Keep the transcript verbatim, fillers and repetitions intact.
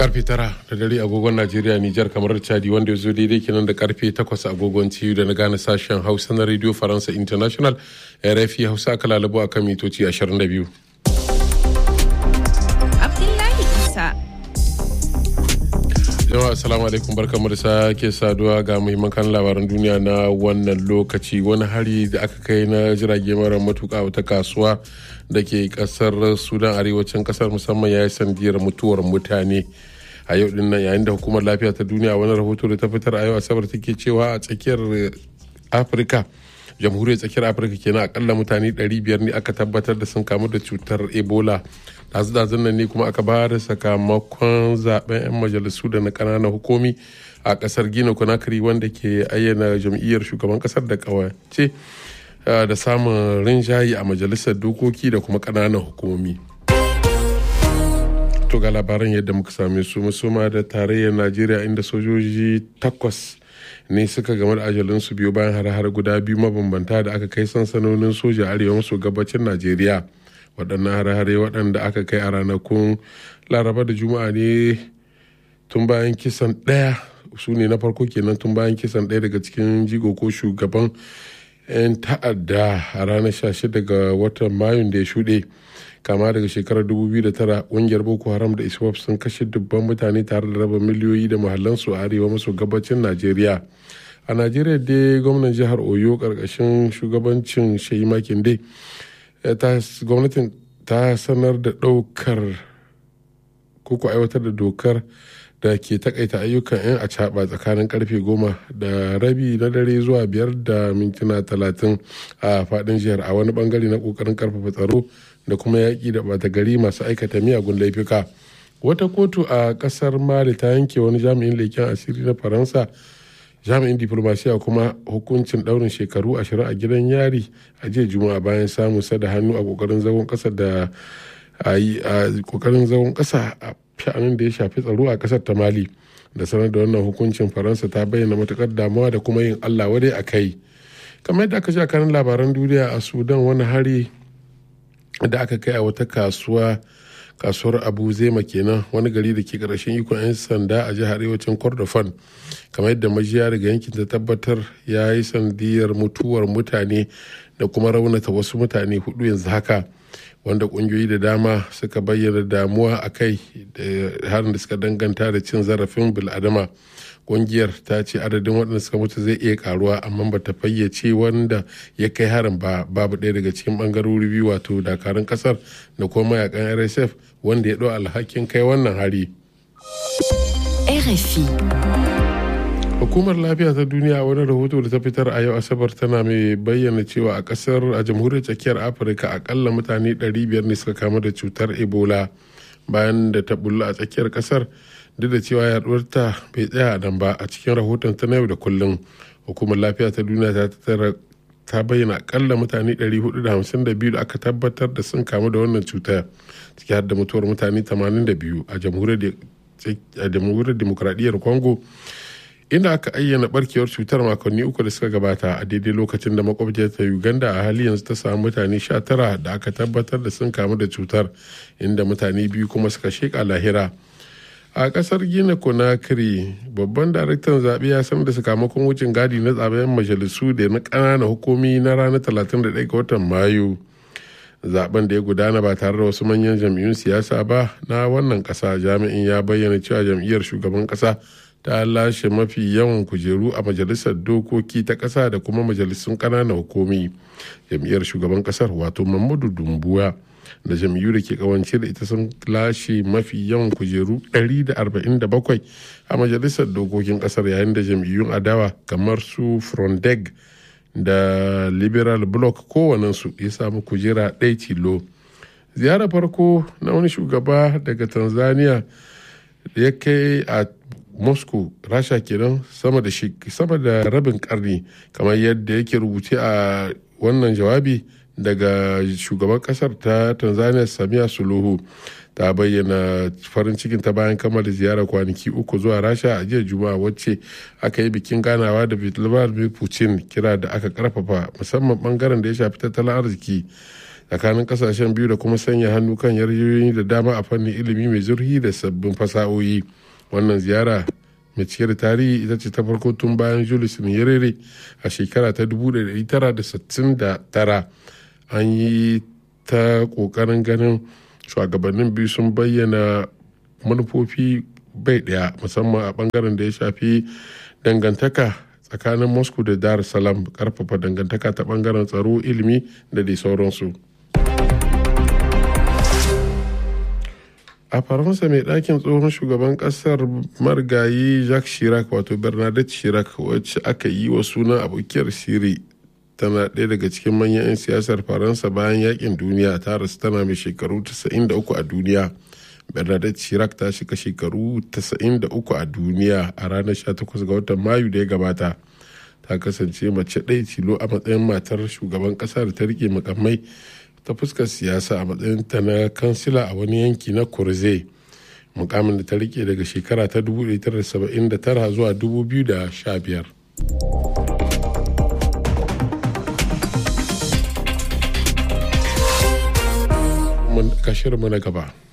karfe tara da dare agogon Najeriya, Nijar, kamar Chadi, wanda ya zo daidai kenan da karfe takwas agogon T U da na gane sashen Hausa na Radio Faransa International R F I Hausa aka lalabo a kan mitoci ashirin da biyu. Abdullahi Isa. Jama'a assalamu alaikum, barkamu da sake saduwa ga muhimman kan labaran duniya na wannan lokaci. Wani hari da aka kai na jirage mara matuƙa wata kasuwa da ke kasar Sudan, arewacin kasar, musamman ya yi sandiyar mutuwar mutane a yau din nan, yayin da hukumar lafiya ta duniya wani rahoto da ta fitar a yau asabar take cewa a tsakiyar Afirka, jamhuriyar tsakiyar Afirka kenan, akalla mutane ɗari biyar ne aka tabbatar da sun kamu da cutar Ebola. Dazu-dazun nan ne kuma aka ba da sakamakon zaben 'yan majalisu da na ƙananan hukumi a kasar Gina Conakry, wanda ke ayyana jam'iyyar shugaban kasar da kawace da samun rinjaye a majalisar dokoki da kuma ƙananan hukumomi. To ga labaran yadda muka same su, musoma da tarayyar Najeriya, inda sojoji takwas ne suka game da ajalinsu biyu bayan har-har guda biyu mabambanta da aka kai sansanonin soja arewa maso gabacin Najeriya. Waɗannan har-hare waɗanda aka kai a ranakun Laraba da Juma'a ne tun bayan kisan ɗaya su ne na farko kenan tun bayan kisan ɗaya daga cikin jigo ko shugaban 'yan ta'adda a ranar sha shida ga watan Mayun da ya shuɗe. Kama daga shekarar dubu biyu da tara, ƙungiyar Boko Haram da ISWAP sun kashe dubban mutane tare da raba miliyoyi da mahallansu a arewa maso gabacin Najeriya. A Najeriya dai gwamnan jihar Oyo ƙarƙashin shugabancin Sheyi Makinde, gwamnatin ta sanar da ɗaukar koko aiwatar da dokar da ke takaita ayyukan 'yan acaɓa tsakanin karfe goma da rabi na dare zuwa biyar da mintuna talatin a faɗin jihar, a wani bangare na ƙoƙarin karfafa tsaro da kuma yaƙi da ɓata gari masu aikata miyagun laifuka. Wata kotu a ƙasar Mali ta yanke wani jami'in leƙen asiri na Faransa, jami'in diplomasiya kuma, hukuncin ɗaurin shekaru ashirin a gidan yari a jiya Juma'a bayan samun sa da hannu a ƙoƙarin zagon ƙasa da a ƙoƙarin zagon ƙasa a sha'anin da ya shafi tsaro a ƙasar ta Mali. Da sanar da wannan hukuncin, Faransa ta bayyana matuƙar damuwa da kuma yin Allah wadai a kai. Kamar yadda aka ji a kanin labaran duniya, a Sudan wani hari da aka kai a wata kasuwa kasuwar Abu Zema kenan, wani gari da ke ƙarshen ikon 'yan sanda a jihar arewacin Kordofan, kamar yadda majiya daga yankin ta tabbatar, ya yi sandiyar mutuwar mutane da kuma raunata wasu mutane hudu yanzu haka, wanda kungiyoyi da dama suka bayyana damuwa a kai da harin da suka danganta da cin zarafin bil'adama. Kungiyar ta ce adadin waɗanda suka mutu zai iya karuwa, amma ba ta fayyace wanda ya kai harin ba. Babu ɗaya daga cikin ɓangarori biyu, wato dakarun ƙasar da kuma mayakan R S F, wanda ya ɗau alhakin kai wannan hari. R F I. Hukumar lafiya ta duniya, wani rahoto da ta fitar a yau asabar, tana mai bayyana cewa a kasar a jamhuriyar tsakiyar Afirka akalla mutane ɗari biyar ne suka kamu da cutar Ebola bayan da ta bulla a tsakiyar kasar, duk da cewa yaduwar ta bai tsaya nan ba. A cikin rahoton ta na yau da kullum, hukumar lafiya ta duniya ta tattara ta bayyana akalla mutane ɗari hudu da hamsin da biyu da aka tabbatar da sun kamu da wannan cutar, ciki har da mutuwar mutane tamanin da biyu a jamhuriyar demokradiyyar Congo, inda aka ayyana barkewar cutar makonni uku da suka gabata, a daidai lokacin da makwabciyar ta Uganda a hali yanzu ta samu mutane sha tara da aka tabbatar da sun kamu da cutar, inda mutane biyu kuma suka sheka lahira. A kasar Gina Conakry, babban daraktan zaɓe ya sanar da sakamakon wucin gadi na zaben majalisu da na ƙananan hukumi na ranar talatin da ɗaya ga watan Mayu. Zaben da ya gudana ba tare da wasu manyan jam'iyyun siyasa ba na wannan ƙasa, jami'in ya bayyana cewa jam'iyyar shugaban ƙasa ta lashe mafi yawan kujeru a majalisar dokoki ta ƙasa da kuma majalisun ƙananan hukumi. Jam'iyyar shugaban ƙasar, wato Mamadu Dumbuwa, da jam'iyyu da ke kawance da ita sun lashe mafi yawan kujeru ɗari da arba'in da bakwai a majalisar dokokin ƙasar, yayin da jam'iyyun adawa kamar su Frondeg da Liberal Bloc kowanensu ya samu kujera ɗaya tilo. Ziyarar farko na wani shugaba daga Tanzania da ya kai a Moscow, Rasha kenan, sama da sama da rabin karni, kamar yadda yake rubuce a wannan jawabi daga shugaban kasar ta Tanzania Samia Suluhu. Ta bayyana farin cikin ta bayan kammala ziyarar kwanaki uku zuwa Rasha a jiya Juma'a, wacce aka yi bikin ganawa da Vladimir Putin, kira da aka karfafa musamman bangaren da ya shafi tattalin arziki. tsakanin kasashen biyu da kuma sanya hannu kan yarjejeniyoyi da dama a fannin ilimi mai zurfi da sabbin fasahohi. Wannan ziyara mai cike da tarihi ita ce ta farko tun bayan Julius Nyerere a shekara ta dubu ɗaya da ɗari tara da sittin da tara. An yi ta ƙoƙarin ganin shugabannin biyu sun bayyana manufofi bai ɗaya, musamman a ɓangaren da ya shafi dangantaka tsakanin Moscow da Dar es Salaam, ƙarfafa dangantaka ta ɓangaren tsaro, ilimi da dai sauransu. A Faransa, mai ɗakin tsohon shugaban ƙasar marigayi Jacques Chirac wato Bernadette Chirac, wacce aka yi wa suna abokiyar shiri, tana ɗaya daga cikin manyan 'yan siyasar Faransa bayan yakin duniya. Ta rasu tana mai shekaru casa'in da uku a duniya. Bernadette Chirac ta shiga shekaru casa'in da uku a duniya a ranar sha takwas ga watan Mayu da ya gabata. Ta kasance mace ɗaya tilo a matsayin matar shugaban ƙasa da ta rike makamai ta fuskar siyasa a matsayin ta na kansila a wani yanki na Corse, mukamin da ta rike daga shekara ta dubu ɗaya da tara da saba'in da tara zuwa dubu biyu da sha biyar. Mun kashirinmu na gaba.